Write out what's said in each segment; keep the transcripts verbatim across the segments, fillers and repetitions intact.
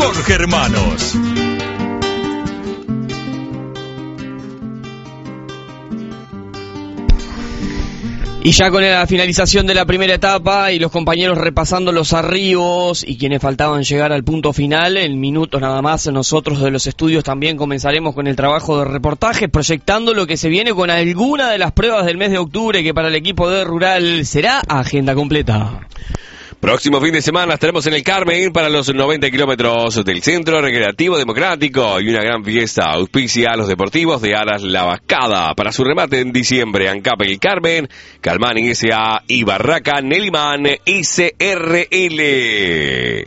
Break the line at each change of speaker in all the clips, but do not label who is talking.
Jorge Hermanos.
Y ya con la finalización de la primera etapa y los compañeros repasando los arribos y quienes faltaban llegar al punto final, en minutos nada más nosotros de los estudios también comenzaremos con el trabajo de reportaje, proyectando lo que se viene con alguna de las pruebas del mes de octubre, que para el equipo de Rural será agenda completa.
Próximo fin de semana estaremos en el Carmen para los noventa kilómetros del Centro Recreativo Democrático y una gran fiesta auspicia a los deportivos de Aras La Vascada. Para su remate en diciembre, ANCAP El Carmen, Calmani S A y Barraca Neliman S R L.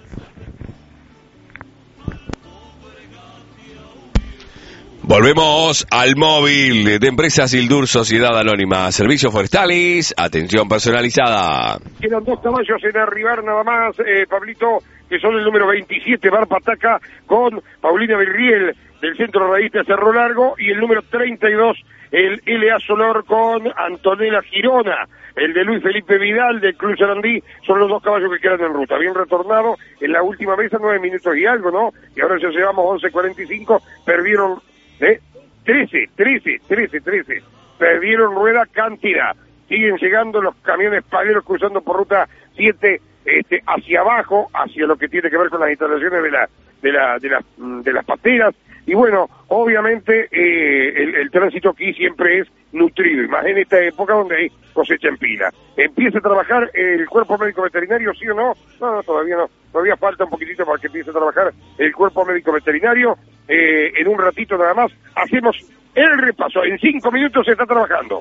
Volvemos al móvil de Empresas Sildur Sociedad Anónima. Servicios forestales, atención personalizada.
Quedan dos caballos en arribar nada más, eh, Pablito, que son el número veintisiete, Bar Pataca, con Paulina Virriel, del Centro Raíz de Cerro Largo, y el número treinta y dos, el L A Sonor, con Antonella Girona. El de Luis Felipe Vidal, del Club Sarandí, son los dos caballos que quedan en ruta. Bien retornado en la última mesa, nueve minutos y algo, ¿no? Y ahora ya llevamos once cuarenta y cinco, perdieron... ¿Eh? trece, trece, trece, trece. Perdieron rueda cantidad. Siguen llegando los camiones paleros cruzando por ruta siete, este, hacia abajo, hacia lo que tiene que ver con las instalaciones de la, de la, de las, de las pateras. Y bueno, obviamente eh, el, el tránsito aquí siempre es nutrido, y más en esta época donde hay cosecha en pila. ¿Empieza a trabajar el cuerpo médico veterinario, sí o no? No, no, todavía no. Todavía falta un poquitito para que empiece a trabajar el cuerpo médico veterinario. Eh, en un ratito nada más hacemos el repaso. En cinco minutos se está trabajando.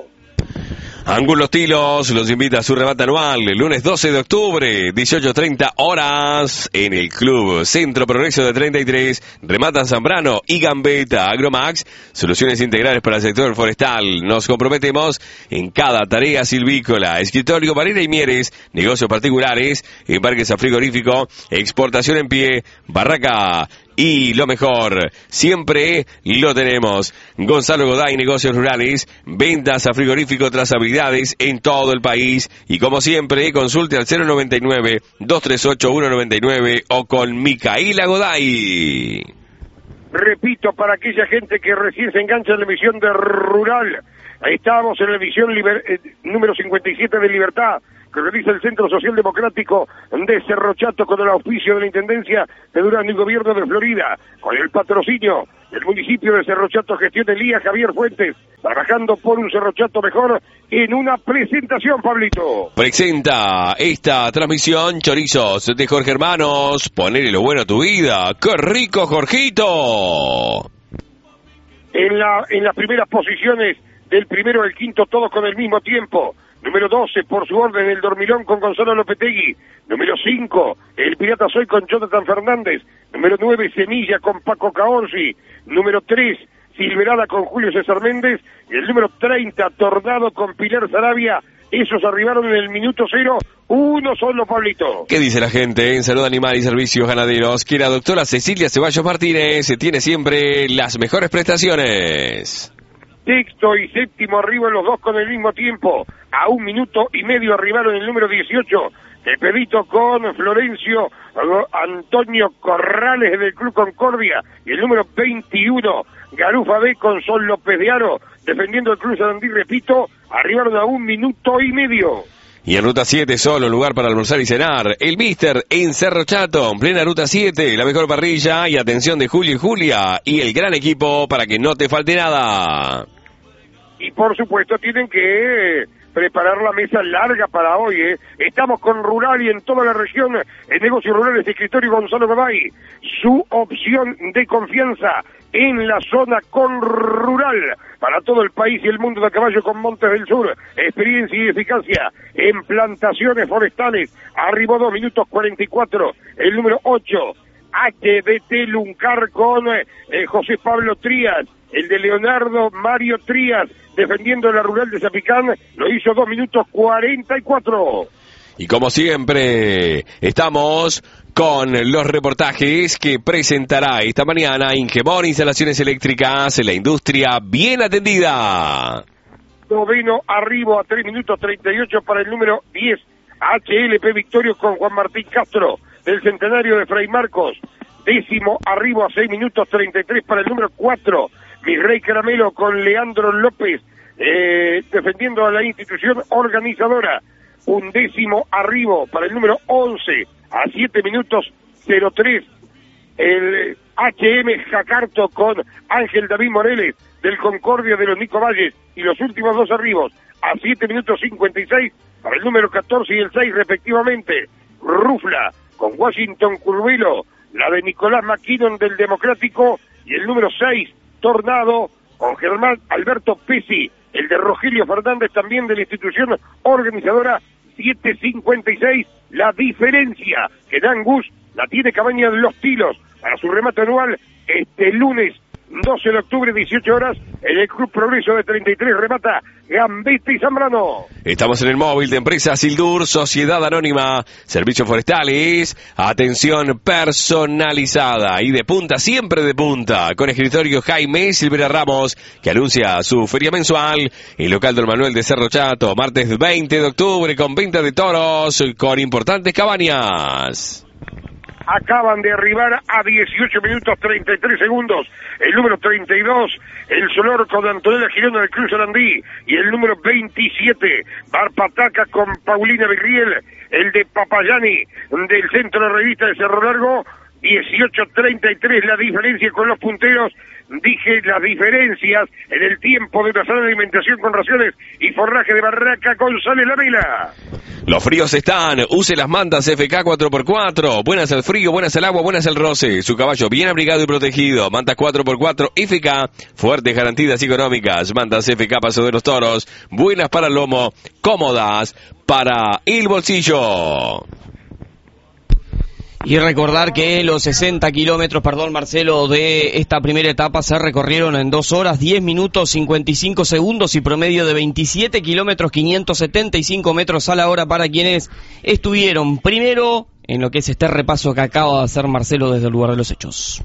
Ángulos Tilos los invita a su remate anual el lunes doce de octubre, dieciocho treinta horas, en el Club Centro Progreso de treinta y tres. Rematan Zambrano y Gambetta Agromax, soluciones integrales para el sector forestal. Nos comprometemos en cada tarea silvícola, escritorio, marina y mieres, negocios particulares, embarques a frigorífico, exportación en pie, barraca. Y lo mejor, siempre lo tenemos. Gonzalo Goday, negocios rurales, ventas a frigorífico, trazabilidades en todo el país. Y como siempre, consulte al cero noventa y nueve, dos tres ocho, uno noventa y nueve o con Micaela Goday.
Repito, para aquella gente que recién se engancha en la emisión de Rural, ahí estamos en la emisión liber, eh, número cincuenta y siete de Libertad, que realiza el Centro Social Democrático de Cerro Chato con el auspicio de la Intendencia de Durazno y Gobierno de Florida, con el patrocinio del municipio de Cerro Chato, gestión de Lía Javier Fuentes, trabajando por un Cerro Chato mejor, en una presentación, Pablito.
Presenta esta transmisión Chorizos de Jorge Hermanos, ponele lo bueno a tu vida. ¡Qué rico, Jorgito!
En, la, en las primeras posiciones del primero al quinto, todos con el mismo tiempo. Número doce, por su orden, el Dormilón con Gonzalo Lopetegui. Número cinco, el Pirata Soy con Jonathan Fernández. Número nueve, Semilla con Paco Caorsi. Número tres, Silverada con Julio César Méndez. Y el número treinta, Tornado con Pilar Sarabia. Esos arribaron en el minuto cero, uno solo, Pablito.
¿Qué dice la gente en Salud Animal y Servicios Ganaderos? Que la doctora Cecilia Ceballos Martínez tiene siempre las mejores prestaciones.
Sexto y séptimo arriba los dos con el mismo tiempo. A un minuto y medio arribaron el número dieciocho, Tepedito con Florencio Antonio Corrales del Club Concordia. Y el número veintiuno, Garufa B con Sol López de Aro, defendiendo el Club Sarandí, repito, arribaron a un minuto y medio.
Y en Ruta siete, solo lugar para almorzar y cenar. El Mister en Cerro Chato, en plena Ruta siete, la mejor parrilla y atención de Julio y Julia. Y el gran equipo para que no te falte nada.
Y por supuesto tienen que preparar la mesa larga para hoy, ¿eh? Estamos con Rural y en toda la región, en negocios rurales de escritorio Gonzalo Goday, su opción de confianza en la zona con Rural, para todo el país y el mundo de caballo con Montes del Sur, experiencia y eficacia en plantaciones forestales. Arribó dos minutos cuarenta y cuatro, el número ocho, H D T Luncar con eh, José Pablo Trías. El de Leonardo Mario Trías, defendiendo la Rural de Zapicán, lo hizo dos minutos cuarenta y cuatro.
Y como siempre, estamos con los reportajes que presentará esta mañana Ingemor Instalaciones Eléctricas, la industria bien atendida.
Noveno arribo a tres minutos treinta y ocho para el número diez, H L P Victorios con Juan Martín Castro, del Centenario de Fray Marcos. décimo arribo a seis minutos treinta y tres para el número cuatro, Mi Rey Caramelo con Leandro López, eh, defendiendo a la institución organizadora. Un décimo arribo para el número once a siete minutos cero tres, el H M Jacarto con Ángel David Moreles del Concordia de los Nico Valles, y los últimos dos arribos a siete minutos cincuenta y seis para el número catorce y el seis respectivamente. Rufla con Washington Curvelo, la de Nicolás McKinnon del Democrático, y el número seis, Tornado, con Germán Alberto Pesi, el de Rogelio Fernández también de la institución organizadora. Siete cincuenta y seis, la diferencia que Dan Gus la tiene Cabaña de Los Tilos para su remate anual este lunes doce de octubre, dieciocho horas, en el Club Progreso de treinta y tres, remata Gambetta y Zambrano.
Estamos en el móvil de Empresa Sildur, Sociedad Anónima, Servicios Forestales, atención personalizada y de punta, siempre de punta, con escritorio Jaime Silvera Ramos, que anuncia su feria mensual, el local Don Manuel de Cerro Chato, martes veinte de octubre, con venta de toros, con importantes cabañas.
Acaban de arribar a dieciocho minutos treinta y tres segundos el número treinta y dos, el Solor con Antonella Girona del Cruz Arandí, y el número veintisiete, Barpataca con Paulina Virriel, el de Papayani del Centro de Revista de Cerro Largo. Dieciocho treinta y tres la diferencia con los punteros. Dije las diferencias en el tiempo de una sana alimentación con raciones y forraje de Barraca González Lamela.
Los fríos están, use las mantas F K cuatro por cuatro, buenas al frío, buenas al agua, buenas al roce, su caballo bien abrigado y protegido. Mantas cuatro por cuatro F K, fuertes garantías económicas. Mantas F K Paso de los Toros, buenas para el lomo, cómodas para el bolsillo.
Y recordar que los sesenta kilómetros, perdón Marcelo, de esta primera etapa se recorrieron en dos horas, diez minutos, cincuenta y cinco segundos y promedio de veintisiete kilómetros, quinientos setenta y cinco metros a la hora para quienes estuvieron primero en lo que es este repaso que acaba de hacer Marcelo desde el lugar de los hechos.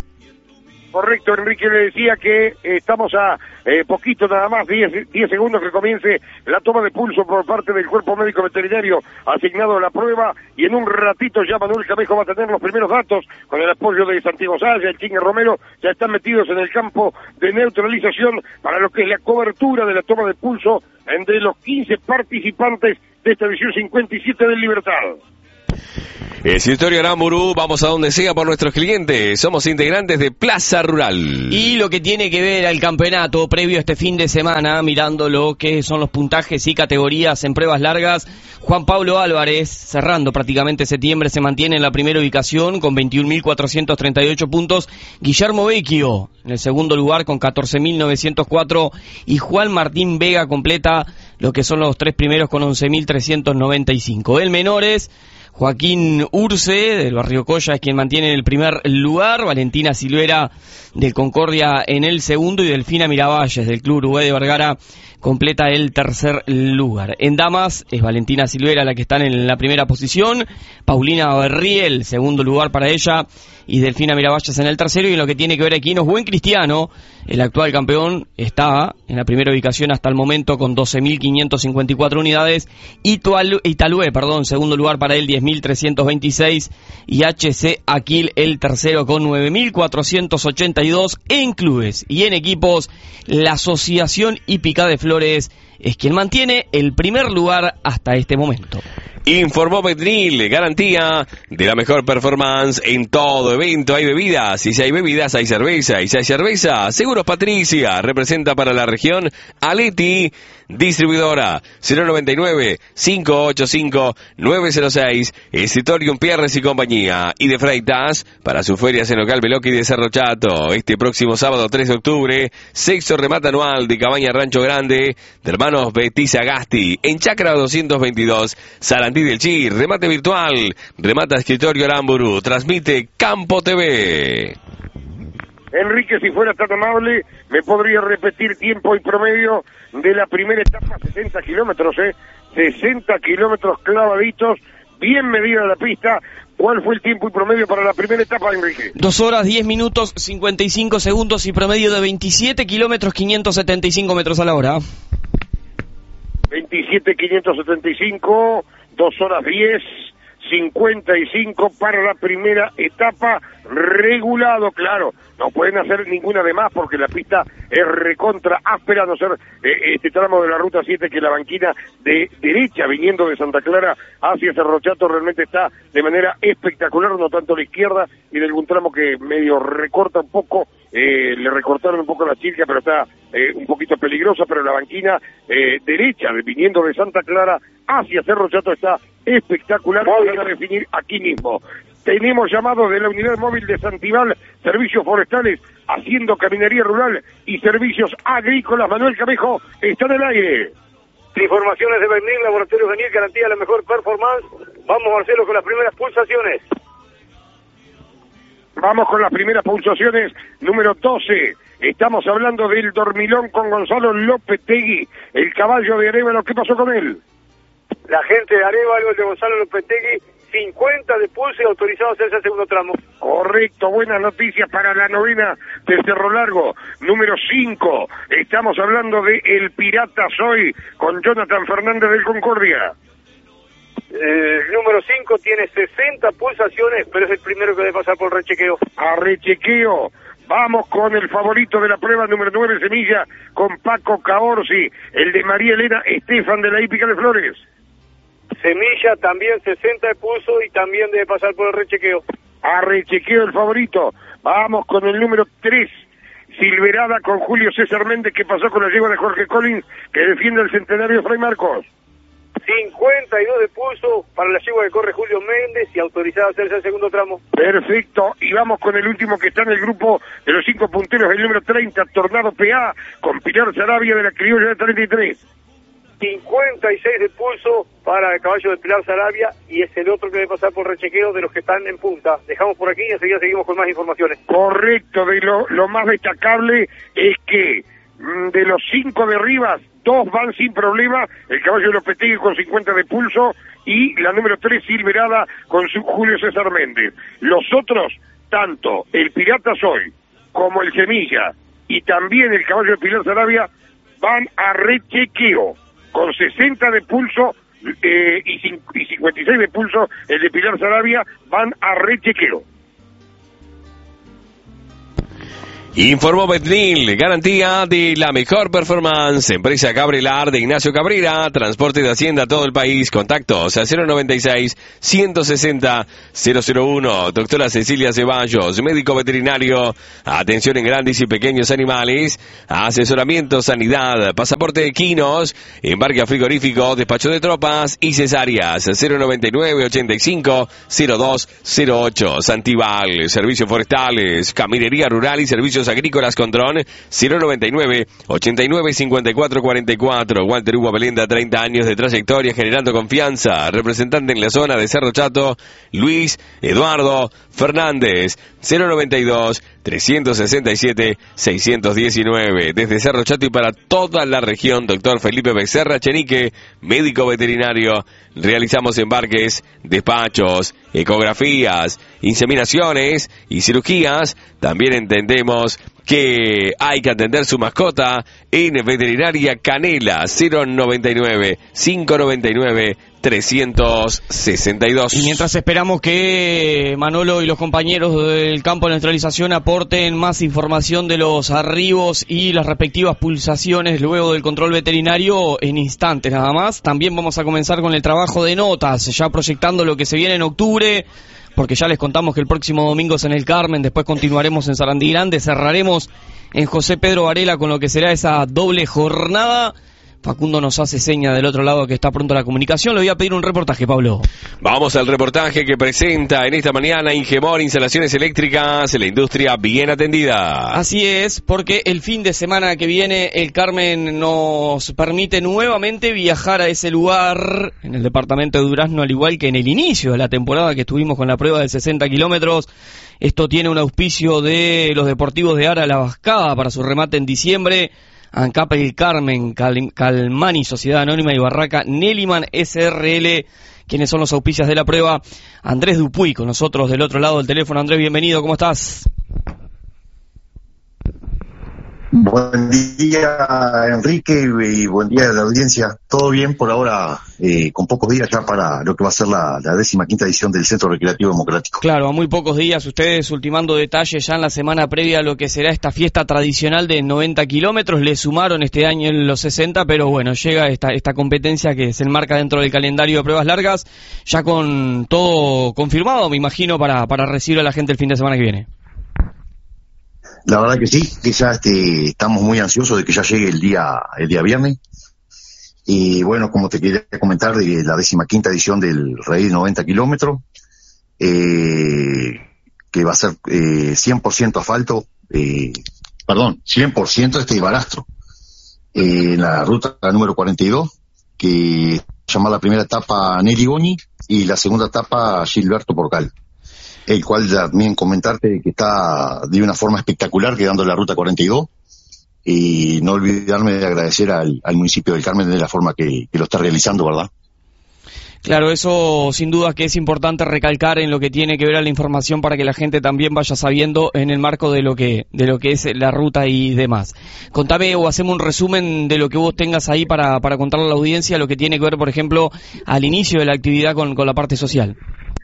Correcto, Enrique le decía que eh, estamos a eh, poquito nada más, diez segundos que comience la toma de pulso por parte del cuerpo médico veterinario asignado a la prueba, y en un ratito ya Manuel Camejo va a tener los primeros datos con el apoyo de Santiago Saya, el Chingue Romero, ya están metidos en el campo de neutralización para lo que es la cobertura de la toma de pulso entre los quince participantes de esta edición cincuenta y siete del Libertad.
Escritorio Aramburu, vamos a donde sea por nuestros clientes. Somos integrantes de Plaza Rural.
Y lo que tiene que ver al campeonato previo a este fin de semana, mirando lo que son los puntajes y categorías en pruebas largas, Juan Pablo Álvarez, cerrando prácticamente septiembre, se mantiene en la primera ubicación con veintiún mil cuatrocientos treinta y ocho puntos. Guillermo Vecchio en el segundo lugar con catorce mil novecientos cuatro, y Juan Martín Vega completa lo que son los tres primeros con once mil trescientos noventa y cinco. El menores, Joaquín Urce, del Barrio Coya, es quien mantiene el primer lugar. Valentina Silvera, del Concordia, en el segundo. Y Delfina Miravalles, del Club Uruguay de Vergara, completa el tercer lugar. En damas, es Valentina Silvera la que está en la primera posición. Paulina Berriel, segundo lugar para ella. Y Delfina Miravalles en el tercero. Y en lo que tiene que ver aquí, no es Buen Cristiano, el actual campeón, está en la primera ubicación hasta el momento con doce mil quinientos cincuenta y cuatro unidades. Italué, Italué, perdón, segundo lugar para él, diez mil trescientos veintiséis. Y H C Aquil, el tercero, con nueve mil cuatrocientos ochenta y dos. En clubes y en equipos, la Asociación Hípica de Flores es quien mantiene el primer lugar hasta este momento.
Informó Petnil, garantía de la mejor performance en todo evento. Hay bebidas, y si hay bebidas hay cerveza, y si hay cerveza, Seguros Patricia, representa para la región Aleti, distribuidora cero noventa y nueve, cinco ocho cinco, nueve cero seis, Escritorium Pierres y compañía, y de Freitas para sus ferias en local Beloqui de Cerro Chato. Este próximo sábado tres de octubre, sexto remate anual de Cabaña Rancho Grande de hermanos Betis Agasti en Chacra doscientos veintidós, Sarandí del Chi, remate virtual, remata Escritorio Aramburu, transmite Campo T V.
Enrique, si fuera tan amable, me podría repetir tiempo y promedio de la primera etapa, sesenta kilómetros, ¿eh? sesenta kilómetros clavaditos, bien medida la pista. ¿Cuál fue el tiempo y promedio para la primera etapa, Enrique?
Dos horas, diez minutos, cincuenta y cinco segundos y promedio de veintisiete kilómetros, quinientos setenta y cinco metros a la hora.
veintisiete quinientos setenta y cinco, dos horas diez, cincuenta y cinco para la primera etapa, regulado, claro, no pueden hacer ninguna de más porque la pista es recontra áspera, a no ser eh, este tramo de la ruta siete, que la banquina de derecha viniendo de Santa Clara hacia Cerro Chato realmente está de manera espectacular, no tanto la izquierda, y de algún tramo que medio recorta un poco, eh, le recortaron un poco la chilca, pero está eh, un poquito peligrosa, pero la banquina eh, derecha viniendo de Santa Clara hacia Cerro Chato está espectacular, van a definir aquí mismo. Tenemos llamados de la unidad móvil de Santibal, servicios forestales, haciendo caminaría rural y servicios agrícolas. Manuel Camejo está en el aire.
Informaciones de Bernil, Laboratorios Bernil, garantía la mejor performance. Vamos, Marcelo, con las primeras pulsaciones.
Vamos con las primeras pulsaciones, número doce. Estamos hablando del Dormilón con Gonzalo Lopetegui, el caballo de Arévalo. ¿Qué pasó con él?
La gente de Arévalo, el de Gonzalo Lopetegui, cincuenta de pulso y autorizado a hacerse el segundo tramo.
Correcto, buenas noticias para la novena de Cerro Largo. Número cinco, estamos hablando de El Pirata Soy con Jonathan Fernández del Concordia.
El número cinco tiene sesenta pulsaciones, pero es el primero que debe pasar por rechequeo.
A rechequeo. Vamos con el favorito de la prueba, número nueve, Semilla, con Paco Caorsi, el de María Elena Estefan de la Hípica de Flores.
Semilla también sesenta de pulso y también debe pasar por el rechequeo.
A rechequeo el favorito. Vamos con el número tres, Silverada con Julio César Méndez, que pasó con la yegua de Jorge Collins, que defiende el centenario de Fray Marcos.
cincuenta y dos de pulso para la yegua que corre Julio Méndez y autorizada a hacerse el segundo tramo.
Perfecto, y vamos con el último que está en el grupo de los cinco punteros, el número treinta, Tornado P A, con Pilar Sarabia de la Criolla de treinta y tres.
cincuenta y seis de pulso para el caballo de Pilar Sarabia y es el otro que debe pasar por rechequeo de los que están en punta. Dejamos por aquí y enseguida seguimos con más informaciones.
Correcto, de lo, lo más destacable es que mmm, de los cinco de Rivas, dos van sin problema, el caballo de Lopetegui con cincuenta de pulso y la número tres, Silverada, con su Julio César Méndez. Los otros, tanto el Pirata Soy como el Semilla y también el caballo de Pilar Sarabia, van a rechequeo con sesenta de pulso eh, y, y cincuenta y seis de pulso, el de Pilar Sarabia, van a rechequeo.
Informó Betnil, garantía de la mejor performance. Empresa Cabrelar de Ignacio Cabrera, transporte de Hacienda a todo el país. Contactos a cero noventa y seis, ciento sesenta, cero cero uno. Doctora Cecilia Ceballos, médico veterinario. Atención en grandes y pequeños animales. Asesoramiento, sanidad, pasaporte equinos, embarque a frigorífico, despacho de tropas y cesáreas. cero noventa y nueve, ochenta y cinco, cero dos cero ocho. Santibal, servicios forestales, caminería rural y servicios agrícolas con dron. Cero noventa y nueve, ochenta y nueve, cincuenta y cuatro cuarenta y cuatro. Walter Hugo Belenda, treinta años de trayectoria generando confianza. Representante en la zona de Cerro Chato, Luis Eduardo Fernández. Cero noventa y dos, trescientos sesenta y siete, seiscientos diecinueve. Desde Cerro Chato y para toda la región, doctor Felipe Becerra Chenique, médico veterinario. Realizamos embarques, despachos, ecografías, inseminaciones y cirugías. También entendemos que hay que atender su mascota en Veterinaria Canela. Cero noventa y nueve, cinco noventa y nueve, trescientos sesenta y dos.
Y mientras esperamos que Manolo y los compañeros del campo de neutralización aporten más información de los arribos y las respectivas pulsaciones luego del control veterinario en instantes nada más, también vamos a comenzar con el trabajo de notas, ya proyectando lo que se viene en octubre, porque ya les contamos que el próximo domingo es en el Carmen, después continuaremos en Sarandí Grande, cerraremos en José Pedro Varela con lo que será esa doble jornada. Facundo nos hace seña del otro lado que está pronto la comunicación. Le voy a pedir un reportaje, Pablo.
Vamos al reportaje que presenta en esta mañana Ingemor Instalaciones Eléctricas, la industria bien atendida.
Así es, porque el fin de semana que viene el Carmen nos permite nuevamente viajar a ese lugar en el departamento de Durazno, al igual que en el inicio de la temporada que estuvimos con la prueba de sesenta kilómetros. Esto tiene un auspicio de los Deportivos de Ara La Vascada para su remate en diciembre. ANCAP El Carmen, Cal- Calmani, Sociedad Anónima y Barraca Neliman S R L, quienes son los auspicios de la prueba. Andrés Dupuy con nosotros del otro lado del teléfono. Andrés, bienvenido, ¿cómo estás?
Bueno. buen día Enrique y buen día a la audiencia. Todo bien por ahora, eh, con pocos días ya para lo que va a ser la, la décima quinta edición del Centro Recreativo Democrático.
Claro, a muy pocos días, ustedes ultimando detalles ya en la semana previa a lo que será esta fiesta tradicional de noventa kilómetros, le sumaron este año en los sesenta, pero bueno, llega esta, esta competencia que se enmarca dentro del calendario de pruebas largas, ya con todo confirmado, me imagino, para, para recibir a la gente el fin de semana que viene.
La verdad que sí, que ya este, estamos muy ansiosos de que ya llegue el día el día viernes. Y bueno, como te quería comentar, de la décima quinta edición del Rey de noventa kilómetros, eh, que va a ser eh, cien por ciento asfalto, eh, perdón, cien por ciento este barastro, eh, en la ruta número cuarenta y dos, que se llama la primera etapa Nelly Goñi y la segunda etapa Gilberto Porcal. El cual también comentarte que está de una forma espectacular quedando en la ruta cuarenta y dos, y no olvidarme de agradecer al, al municipio del Carmen de la forma que, que lo está realizando, ¿verdad?
Claro, eso sin duda que es importante recalcar en lo que tiene que ver a la información para que la gente también vaya sabiendo en el marco de lo que de lo que es la ruta y demás. Contame o hacemos un resumen de lo que vos tengas ahí para, para contarle a la audiencia lo que tiene que ver, por ejemplo, al inicio de la actividad con, con la parte social.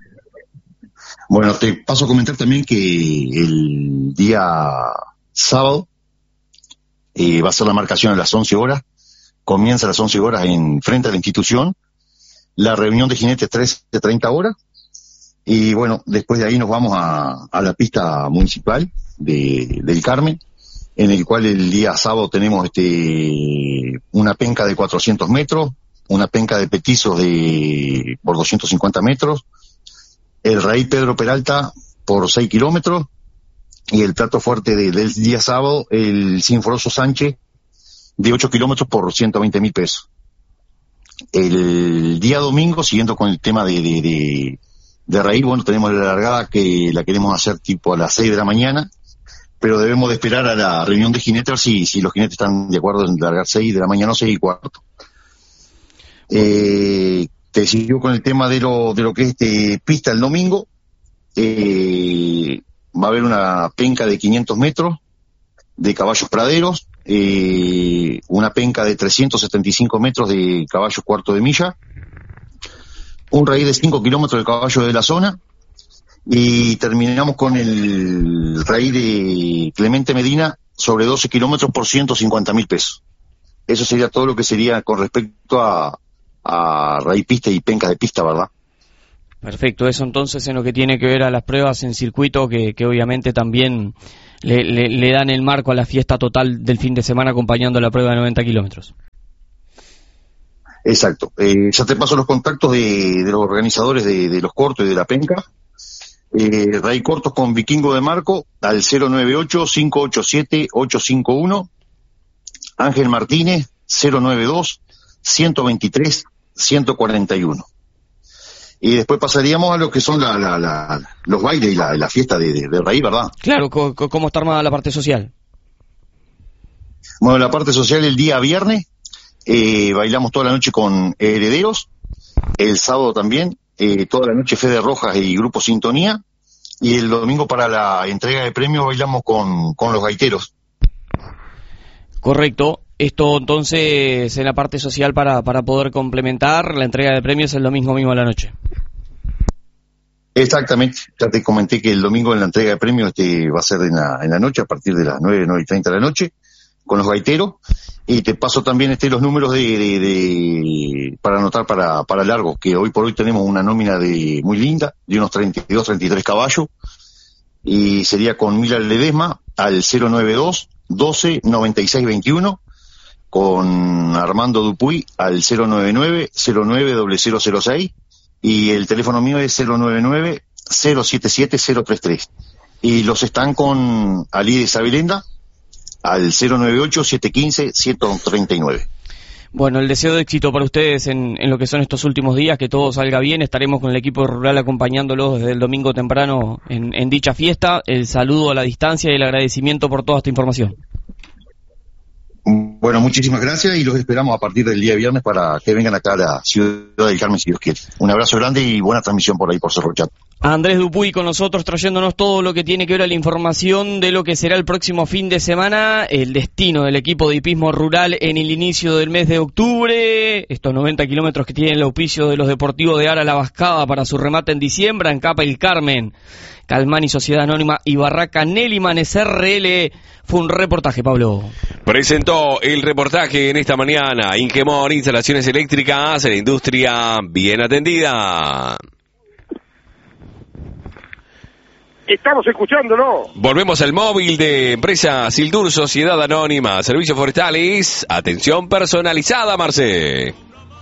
Bueno, te paso a comentar también que el día sábado eh, va a ser la marcación a las once horas, comienza a las once horas en frente a la institución, la reunión de jinetes trece treinta horas, y bueno, después de ahí nos vamos a, a la pista municipal de, del Carmen, en el cual el día sábado tenemos este una penca de cuatrocientos metros, una penca de petizos de por doscientos cincuenta metros, el Raíz Pedro Peralta por seis kilómetros, y el plato fuerte de, del día sábado, el Sinforoso Sánchez, de ocho kilómetros por ciento veinte mil pesos. El día domingo, siguiendo con el tema de, de, de, de Raíz, bueno, tenemos la largada que la queremos hacer tipo a las seis de la mañana, pero debemos de esperar a la reunión de jinetes si, si los jinetes están de acuerdo en largar seis de la mañana o seis y cuarto. Eh... Te siguió con el tema de lo de lo que es este, pista el domingo. Eh, va a haber una penca de quinientos metros de caballos praderos, eh, una penca de trescientos setenta y cinco metros de caballos cuarto de milla, un raíz de cinco kilómetros de caballo de la zona, y terminamos con el raíz de Clemente Medina sobre doce kilómetros por ciento cincuenta mil pesos. Eso sería todo lo que sería con respecto a a raíz pista y pencas de pista, ¿verdad?
Perfecto, eso entonces en lo que tiene que ver a las pruebas en circuito, que, que obviamente también le, le, le dan el marco a la fiesta total del fin de semana acompañando la prueba de noventa kilómetros.
Exacto, eh, ya te paso los contactos de, de los organizadores de, de los cortos y de la penca. eh, Raíz Cortos con Vikingo de Marco al cero nueve ocho, cinco ocho siete, ocho cinco uno, Ángel Martínez cero nueve dos, ciento veintitrés, ciento cuarenta y uno. Y después pasaríamos a lo que son la, la, la, los bailes y la, la fiesta de, de, de Raíz, ¿verdad?
Claro, ¿cómo está armada la parte social?
Bueno, la parte social el día viernes, eh, bailamos toda la noche con Herederos, el sábado también, eh, toda la noche Fede Rojas y Grupo Sintonía, y el domingo para la entrega de premios bailamos con, con los gaiteros.
Correcto. Esto entonces en la parte social para, para poder complementar la entrega de premios el domingo mismo a la noche.
Exactamente, ya te comenté que el domingo en la entrega de premios este va a ser en la, en la noche, a partir de las nueve, nueve y treinta de la noche, con los gaiteros, y te paso también este los números de, de, de para anotar para, para largos, que hoy por hoy tenemos una nómina de muy linda, de unos treinta y dos, treinta y tres caballos, y sería con Mila Ledesma al cero nueve dos, doce, noventa y seis, veintiuno, con Armando Dupuy al cero nueve nueve, cero nueve, cero cero cero seis, y el teléfono mío es cero nueve nueve, cero siete siete, cero tres tres. Y los están con Ali de Sabelenda al cero nueve ocho, siete uno cinco, ciento treinta y nueve.
Bueno, el deseo de éxito para ustedes en, en lo que son estos últimos días, que todo salga bien. Estaremos con el equipo rural acompañándolos desde el domingo temprano en, en dicha fiesta. El saludo a la distancia y el agradecimiento por toda esta información.
Bueno, muchísimas gracias y los esperamos a partir del día viernes para que vengan acá a la ciudad del Carmen, si Dios quiere. Un abrazo grande y buena transmisión por ahí, por Cerro Chato.
Andrés Dupuy con nosotros trayéndonos todo lo que tiene que ver a la información de lo que será el próximo fin de semana, el destino del equipo de hipismo rural en el inicio del mes de octubre, estos noventa kilómetros que tienen el auspicio de los deportivos de Ara La Vascada para su remate en diciembre, Ancapa El Carmen, Calmani Sociedad Anónima y Barraca Neliman S R L. Fue un reportaje, Pablo.
Presentó el reportaje en esta mañana Ingemor, instalaciones eléctricas, en la industria bien atendida.
Estamos escuchándolo.
Volvemos al móvil de empresa Sildur Sociedad Anónima, Servicios Forestales, atención personalizada, Marce.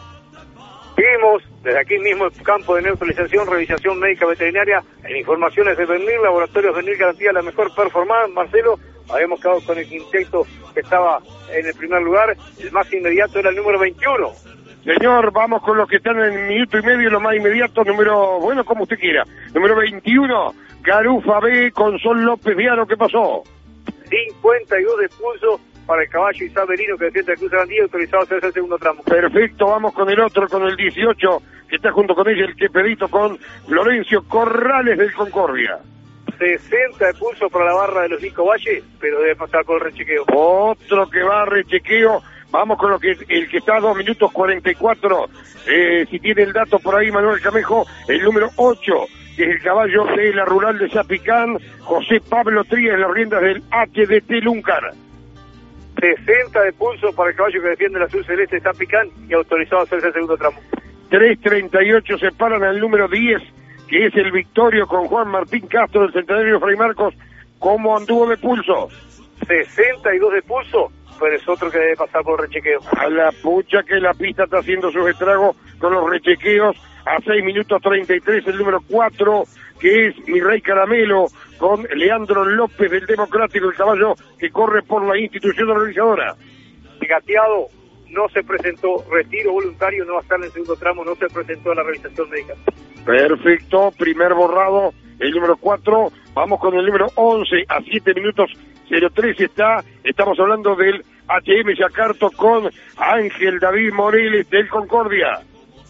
Vimos desde aquí mismo el campo de neutralización, revisación médica veterinaria, en informaciones de Bernil, Laboratorios Bernil garantía la mejor performance. Marcelo, habíamos quedado con el quinteto que estaba en el primer lugar, el más inmediato era el número veintiuno.
Señor, vamos con los que están en minuto y medio, los más inmediatos, número, bueno, como usted quiera. Número veintiuno, Garufa B con Sol López Viano, ¿qué pasó?
cincuenta y dos de pulso para el caballo Isabelino que defiende el Cruz Grandía, autorizado a hacerse el segundo tramo.
Perfecto, vamos con el otro, con el dieciocho, que está junto con ella, el Quepedito, con Florencio Corrales del Concordia.
sesenta de pulso para la barra de los Nico Valle, pero debe pasar por el rechequeo.
Otro que va a rechequeo. Vamos con lo que el que está a dos minutos cuarenta y cuatro. Eh, si tiene el dato por ahí, Manuel Camejo, el número ocho, que es el caballo de la rural de Zapicán, José Pablo Trías, en las riendas del H D T Luncar.
sesenta de pulso para el caballo que defiende el azul celeste de Zapicán y autorizado a hacerse el segundo tramo.
tres treinta y ocho separan al número diez, que es el Victorio con Juan Martín Castro del Centenario Fray Marcos. ¿Cómo anduvo de pulso?
sesenta y dos de pulso, pero es otro que debe pasar por el rechequeo.
A la pucha que la pista está haciendo sus estragos con los rechequeos. A seis minutos treinta y tres el número cuatro, que es Mi Rey Caramelo, con Leandro López del Democrático, el caballo que corre por la institución organizadora.
Gateado no se presentó, retiro voluntario, no va a estar en el segundo tramo, no se presentó a la revisación médica.
Perfecto, primer borrado, el número cuatro. Vamos con el número once, a siete minutos cero tres está, estamos hablando del H M Yacarto con Ángel David Moreles del Concordia.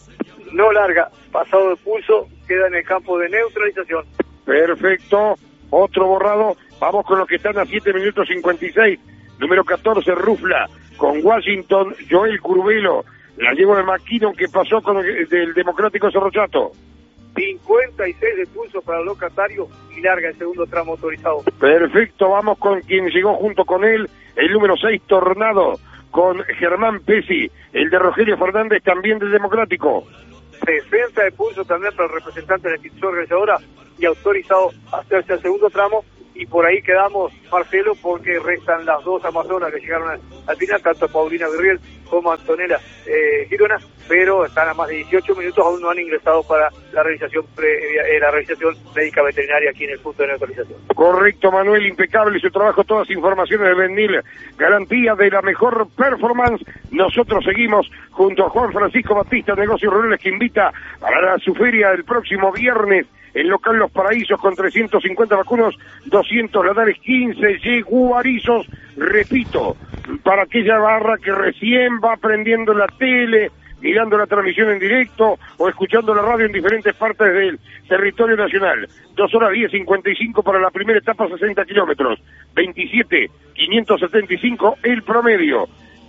No larga, pasado de pulso, queda en el campo de neutralización.
Perfecto, otro borrado. Vamos con los que están a siete minutos cincuenta y seis. Número catorce, Rufla, con Washington, Joel Curvelo. La llevo de McKinnon, que pasó con el del Democrático Cerro Chato.
cincuenta y seis de pulso para el locatario y larga el segundo tramo autorizado.
Perfecto, vamos con quien llegó junto con él, el número seis, Tornado, con Germán Pesi, el de Rogelio Fernández, también del Democrático.
sesenta de pulso también para el representante de la institución organizadora y autorizado a hacerse el segundo tramo. Y por ahí quedamos, Marcelo, porque restan las dos amazonas que llegaron al, al final, tanto Paulina Virriel como Antonella eh, Girona, pero están a más de dieciocho minutos, aún no han ingresado para la realización previa, eh, la realización médica veterinaria aquí en el punto de neutralización.
Correcto, Manuel, impecable su trabajo, todas informaciones de Bernil, garantía de la mejor performance. Nosotros seguimos junto a Juan Francisco Batista, Negocios Rurales, que invita a su feria el próximo viernes, el local Los Paraísos, con trescientos cincuenta vacunos, doscientos ladares, quince yeguarizos, repito, para aquella barra que recién va aprendiendo la tele, mirando la transmisión en directo o escuchando la radio en diferentes partes del territorio nacional. Dos horas diez cincuenta y cinco para la primera etapa, sesenta kilómetros, veintisiete quinientos setenta y cinco el promedio.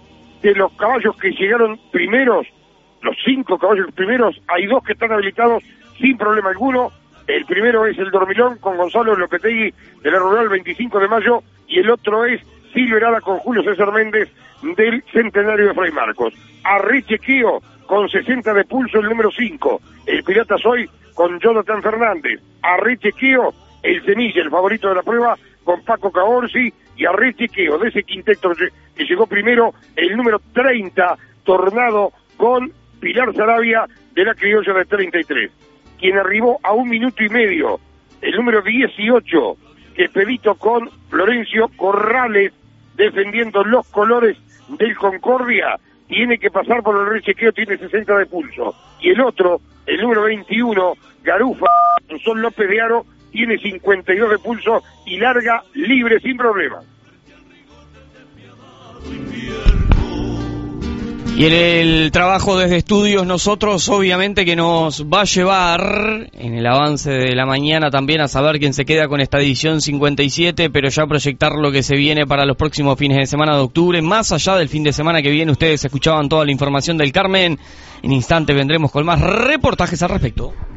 De los caballos que llegaron primeros, los cinco caballos primeros, hay dos que están habilitados sin problema alguno. El primero es el Dormilón con Gonzalo Lopetegui de la Rural veinticinco de mayo y el otro es Silverada con Julio César Méndez del Centenario de Fray Marcos. Arrichequeo con sesenta de pulso el número cinco, el Pirata Soy con Jonathan Fernández. Arrichequeo, el Semilla, el favorito de la prueba, con Paco Caorsi, y Arrichequeo de ese quinteto que llegó primero, el número treinta, Tornado con Pilar Sarabia de la criolla de treinta y tres. Quien arribó a un minuto y medio, el número dieciocho, Quepedito con Florencio Corrales, defendiendo los colores del Concordia, tiene que pasar por el rechequeo, tiene sesenta de pulso. Y el otro, el número veintiuno, Garufa, Sol López de Aro, tiene cincuenta y dos de pulso y larga libre sin problema.
Y en el trabajo desde estudios nosotros obviamente que nos va a llevar en el avance de la mañana también a saber quién se queda con esta edición cincuenta y siete, pero ya proyectar lo que se viene para los próximos fines de semana de octubre, más allá del fin de semana que viene. Ustedes escuchaban toda la información del Carmen, en instante vendremos con más reportajes al respecto.